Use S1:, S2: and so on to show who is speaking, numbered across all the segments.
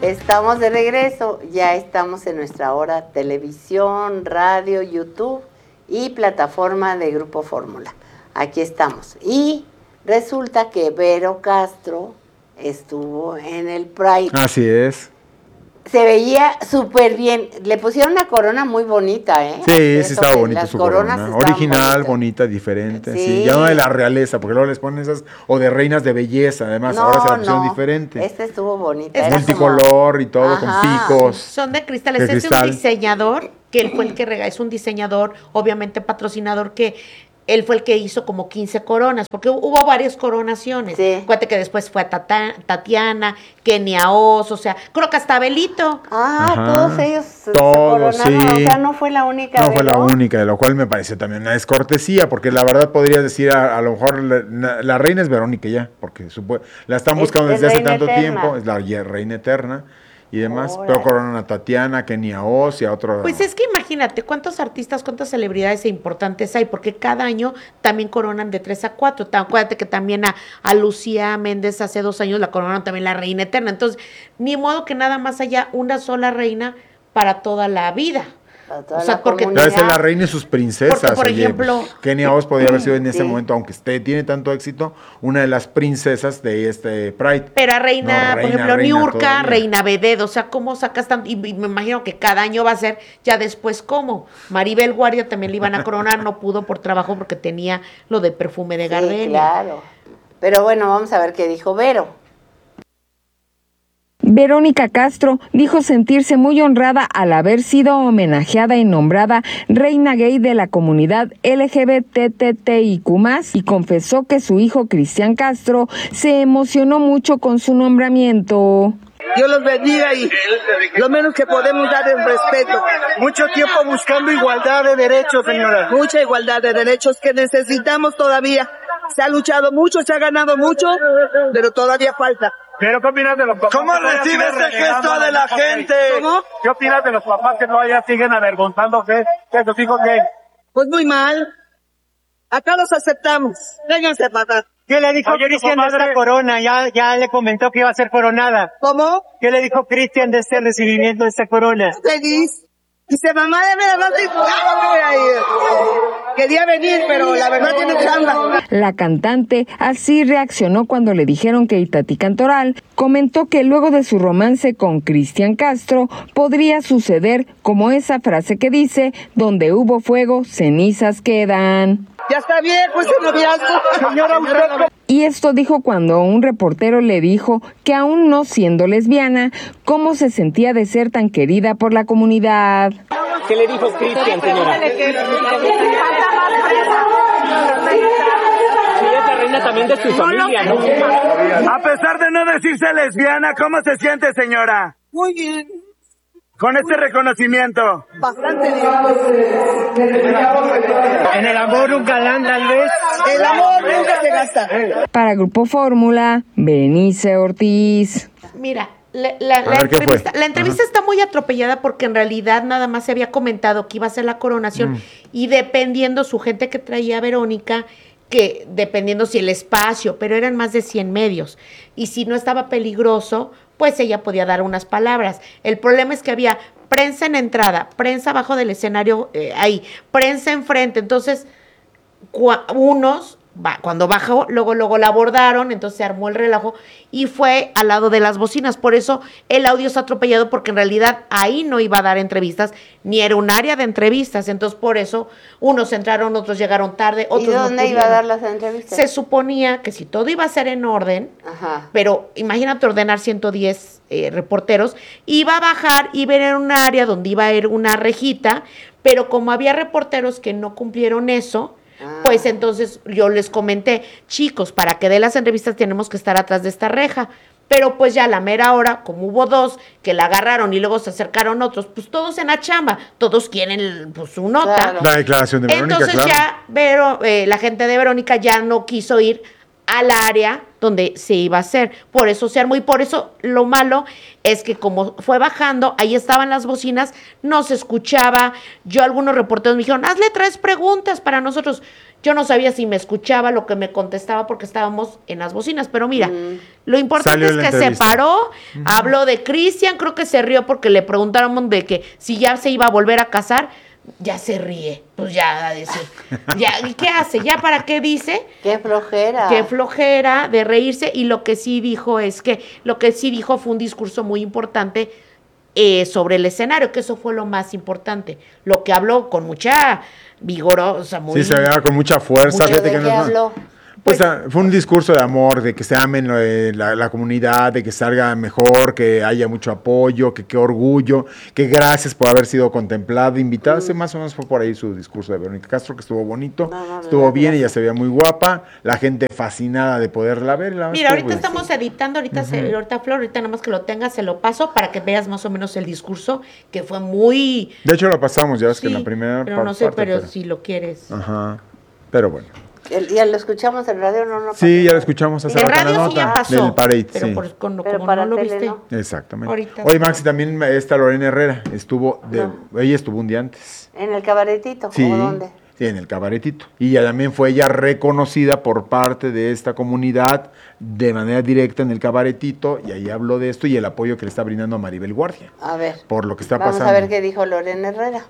S1: Estamos de regreso, ya estamos en nuestra hora televisión, radio, YouTube y plataforma de Grupo Fórmula. Aquí estamos. Y resulta que Vero Castro estuvo en el Pride.
S2: Así es.
S1: Se veía súper bien. Le pusieron una corona muy bonita, ¿eh?
S2: Sí, estaba bonita su corona. Original, bonita, diferente. Sí, ya no de la realeza, porque luego les ponen esas, o de reinas de belleza, además, ahora se la pusieron diferente.
S1: Esta estuvo bonita.
S2: Es multicolor y todo, con picos.
S3: Son de cristales. Es un diseñador, que él fue el que es un diseñador, obviamente patrocinador, que él fue el que hizo como 15 coronas, porque hubo varias coronaciones. Sí. Acuérdate que después fue a Tatiana, Kenia Oz, o sea, creo que hasta Belito.
S1: Todos ellos se coronaron, sí. O sea, no fue la única.
S2: No fue la única, de lo cual me parece también una descortesía, porque la verdad podrías decir, a lo mejor la reina es Verónica ya, porque la están buscando desde hace tanto tiempo, es la reina eterna. Y demás, pero coronan a Tatiana, a Kenia Oz y a otro.
S3: Pues es que imagínate cuántos artistas, cuántas celebridades importantes hay, porque cada año también coronan de 3 a 4. Acuérdate que también a Lucía Méndez hace 2 años la coronaron también la reina eterna. Entonces, ni modo que nada más haya una sola reina para toda la vida.
S1: O sea, porque
S2: debe ser la reina y sus princesas.
S3: Porque, por ejemplo,
S2: Kenia Oz podría haber sido en ese momento, aunque tiene tanto éxito, una de las princesas de este Pride.
S3: Pero reina, por ejemplo, Niurka, reina Vedette, o sea, ¿cómo sacas tanto? Y me imagino que cada año va a ser ya después, ¿cómo? Maribel Guardia también le iban a coronar, no pudo por trabajo porque tenía lo de perfume de Gardenia.
S1: Claro. Pero bueno, vamos a ver qué dijo Vero.
S4: Verónica Castro dijo sentirse muy honrada al haber sido homenajeada y nombrada reina gay de la comunidad LGBTTIQ+, y confesó que su hijo Cristian Castro se emocionó mucho con su nombramiento.
S5: Dios los bendiga y lo menos que podemos dar es respeto.
S6: Mucho tiempo buscando igualdad de derechos, señora.
S5: Mucha igualdad de derechos que necesitamos todavía. Se ha luchado mucho, se ha ganado mucho, pero todavía falta.
S6: ¿Pero qué opinas de los papás?
S5: ¿Cómo recibe este gesto de la gente?
S6: ¿Cómo? ¿Qué opinas de los papás que todavía siguen avergonzándose de sus hijos gays?
S5: Pues muy mal. Acá los aceptamos. Vénganse para acá.
S6: ¿Qué le dijo Cristian de esta corona? Ya le comentó que iba a ser coronada.
S5: ¿Cómo?
S6: ¿Qué le dijo Cristian de este recibimiento de esta corona?
S5: Feliz. Dice, mamá, quería venir, pero la verdad tiene chamba.
S4: La cantante así reaccionó cuando le dijeron que Itatí Cantoral comentó que luego de su romance con Cristian Castro podría suceder como esa frase que dice, donde hubo fuego, cenizas quedan.
S5: Ya está bien, pues el noviazgo, señora, usted.
S4: Y esto dijo cuando un reportero le dijo que aún no siendo lesbiana, cómo se sentía de ser tan querida por la comunidad.
S7: ¿Qué le dijo Cristian, señora? Sí, es la reina también de su familia, ¿no?
S6: A pesar de no decirse lesbiana, ¿cómo se siente, señora?
S5: Muy bien.
S6: Con este reconocimiento.
S5: Bastante bien.
S6: En el amor nunca dan, tal vez.
S5: El amor nunca se gasta.
S4: Para Grupo Fórmula, Berenice Ortiz.
S3: Mira, la entrevista está muy atropellada porque en realidad nada más se había comentado que iba a ser la coronación y dependiendo su gente que traía Verónica, que dependiendo si el espacio, pero eran más de 100 medios y si no estaba peligroso, pues ella podía dar unas palabras. El problema es que había prensa en entrada, prensa abajo del escenario, ahí, prensa enfrente, entonces cuando bajó, luego la abordaron, entonces se armó el relajo y fue al lado de las bocinas. Por eso el audio está atropellado, porque en realidad ahí no iba a dar entrevistas, ni era un área de entrevistas. Entonces por eso unos entraron, otros llegaron tarde, otros
S1: ¿Y dónde iba a dar las entrevistas?
S3: Se suponía que si todo iba a ser en orden, pero imagínate ordenar 110 reporteros, iba a bajar, iba a ir en un área donde iba a ir una rejita, pero como había reporteros que no cumplieron eso, pues entonces yo les comenté, chicos, para que dé las entrevistas tenemos que estar atrás de esta reja. Pero pues ya a la mera hora, como hubo 2 que la agarraron y luego se acercaron otros, pues todos en la chamba, todos quieren pues su nota.
S2: Claro. La declaración de Verónica,
S3: entonces ya la gente de Verónica ya no quiso ir al área donde se iba a hacer. Por eso se armó y por eso lo malo es que como fue bajando, ahí estaban las bocinas, no se escuchaba. Algunos reporteros me dijeron, hazle 3 preguntas para nosotros. Yo no sabía si me escuchaba lo que me contestaba porque estábamos en las bocinas, pero mira, lo importante es que se paró, habló de Cristian, creo que se rió porque le preguntaron de que si ya se iba a volver a casar, ya se ríe, pues ya a decir, ya, ¿y qué hace? ¿Ya para qué dice?
S1: Qué flojera.
S3: Qué flojera de reírse, y lo que sí dijo fue un discurso muy importante sobre el escenario, que eso fue lo más importante, lo que habló con mucha vigorosa, muy...
S2: Sí, se veía con mucha fuerza.
S1: ¿De qué habló?
S2: Pues fue un discurso de amor, de que se amen la comunidad, de que salga mejor, que haya mucho apoyo, que qué orgullo, que gracias por haber sido contemplado, invitada. Más o menos fue por ahí su discurso de Verónica Castro, que estuvo bonito, estuvo bien, ella se veía muy guapa, la gente fascinada de poderla ver.
S3: Mira, ahorita estamos editando, ahorita Flor, ahorita nada más que lo tengas, se lo paso para que veas más o menos el discurso, que fue muy...
S2: De hecho lo pasamos, ya ves que en la primera
S3: pero no sé, pero si lo quieres.
S2: Ajá, pero bueno.
S1: ¿Ya lo escuchamos en radio? No.
S2: Sí, ya lo escuchamos hace rato en la nota.
S3: Ya pasó,
S2: del Parade,
S3: pero
S2: sí.
S3: Como
S1: para
S3: no lo
S1: tele,
S3: viste.
S1: no.
S2: Exactamente.
S3: Ahorita
S2: Oye, Maxi, también esta Lorena Herrera ella estuvo un día antes.
S1: ¿En el cabaretito?
S2: Sí,
S1: ¿O dónde?
S2: Sí, en el cabaretito. Y ya también fue ella reconocida por parte de esta comunidad de manera directa en el cabaretito, y ahí habló de esto y el apoyo que le está brindando a Maribel Guardia.
S1: A ver.
S2: Por lo que está pasando.
S1: Vamos a ver qué dijo Lorena Herrera.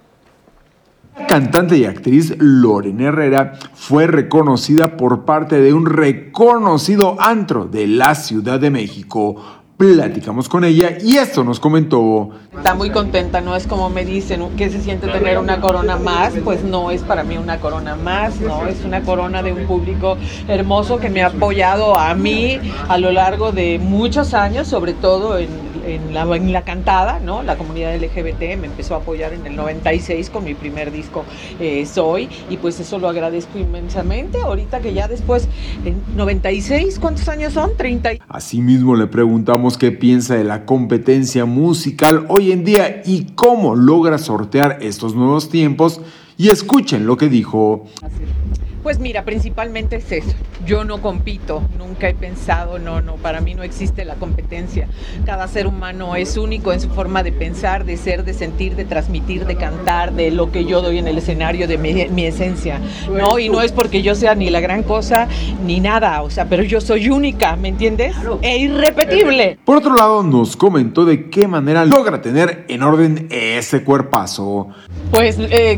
S2: Cantante y actriz Lorena Herrera fue reconocida por parte de un reconocido antro de la Ciudad de México. Platicamos con ella y esto nos comentó.
S8: Está muy contenta, no es como me dicen que se siente tener una corona más, pues no es para mí una corona más, no, es una corona de un público hermoso que me ha apoyado a mí a lo largo de muchos años, sobre todo en la cantada, ¿no? La comunidad LGBT me empezó a apoyar en el 96 con mi primer disco Soy, y pues eso lo agradezco inmensamente. Ahorita que ya después, en 96, ¿cuántos años son? 30.
S2: Asimismo le preguntamos qué piensa de la competencia musical hoy en día y cómo logra sortear estos nuevos tiempos, y escuchen lo que dijo.
S8: Pues mira, principalmente es eso. Yo no compito, nunca he pensado, no, para mí no existe la competencia. Cada ser humano es único en su forma de pensar, de ser, de sentir, de transmitir, de cantar, de lo que yo doy en el escenario, de mi esencia, ¿no? Y no es porque yo sea ni la gran cosa ni nada, o sea, pero yo soy única, ¿me entiendes? E irrepetible.
S2: Por otro lado, nos comentó de qué manera logra tener en orden ese cuerpazo.
S8: Pues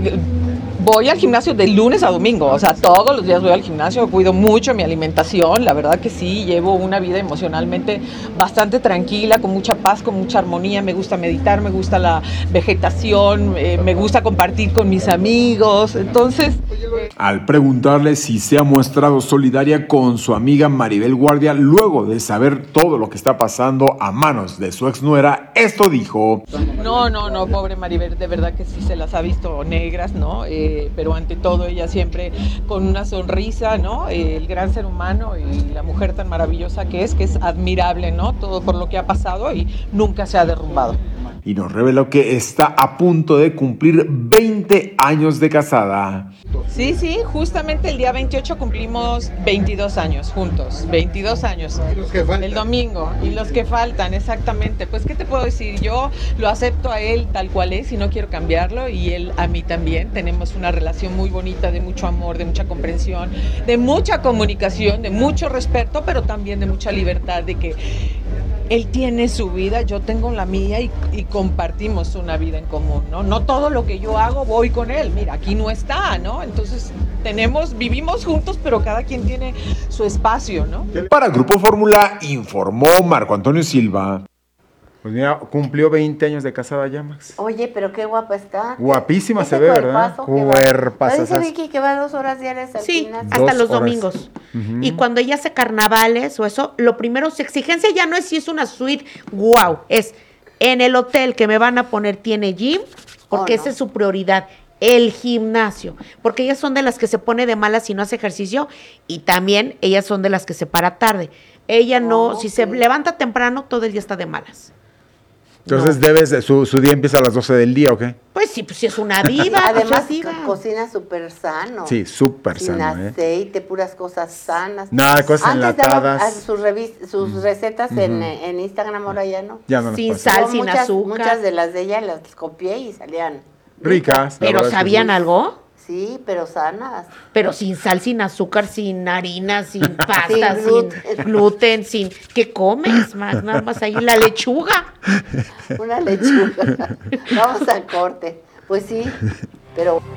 S8: voy al gimnasio de lunes a domingo, o sea, todos los días voy al gimnasio, cuido mucho mi alimentación, la verdad que sí, llevo una vida emocionalmente bastante tranquila, con mucha paz, con mucha armonía, me gusta meditar, me gusta la vegetación, me gusta compartir con mis amigos, entonces...
S2: Al preguntarle si se ha mostrado solidaria con su amiga Maribel Guardia luego de saber todo lo que está pasando a manos de su exnuera, esto dijo.
S8: No, pobre Maribel, de verdad que sí se las ha visto negras, ¿no? Pero ante todo ella siempre con una sonrisa, ¿no? El gran ser humano y la mujer tan maravillosa que es admirable, ¿no? Todo por lo que ha pasado y nunca se ha derrumbado.
S2: Y nos reveló que está a punto de cumplir 20 años de casada.
S8: Sí, justamente el día 28 cumplimos 22 años juntos, 22 años. ¿Y los que faltan? El domingo, y los que faltan, exactamente. Pues, ¿qué te puedo decir? Yo lo acepto a él tal cual es y no quiero cambiarlo, y él a mí también. Tenemos una relación muy bonita de mucho amor, de mucha comprensión, de mucha comunicación, de mucho respeto, pero también de mucha libertad, de que él tiene su vida, yo tengo la mía y compartimos una vida en común, ¿no? No todo lo que yo hago voy con él, mira, aquí no está, ¿no? Entonces vivimos juntos, pero cada quien tiene su espacio, ¿no?
S2: Para Grupo Fórmula informó Marco Antonio Silva. Pues mira, cumplió 20 años de casada ya, Max.
S1: Oye, pero qué guapa está.
S2: Guapísima se ve, ¿verdad? Cuerpazo.
S1: Dice Vicky que va 2 horas diarias al gimnasio.
S3: Hasta los domingos. Y cuando ella hace carnavales o eso, lo primero, su exigencia ya no es si es una suite, wow, es en el hotel que me van a poner tiene gym, porque esa es su prioridad. El gimnasio, porque ellas son de las que se pone de malas si no hace ejercicio, y también ellas son de las que se para tarde. Ella no, si se levanta temprano, todo el día está de malas.
S2: Entonces su día empieza a las 12 del día, ¿o qué?
S3: Pues sí es una diva.
S1: Además, cocina súper sano.
S2: Sí, súper sano.
S1: Sin aceite, puras cosas sanas.
S2: Nada de cosas enlatadas.
S1: Antes sus recetas en Instagram, ahora ya no.
S2: Ya no
S3: sin sal, sin azúcar.
S1: Muchas de las de ella las copié y salían
S2: ricas.
S3: ¿Pero sabían algo?
S1: Sí, pero sanas.
S3: Pero sin sal, sin azúcar, sin harina, sin pasta, sin gluten, sin... ¿Qué comes, Max? Nada más ahí la lechuga.
S1: Una lechuga. Vamos al corte. Pues sí, pero...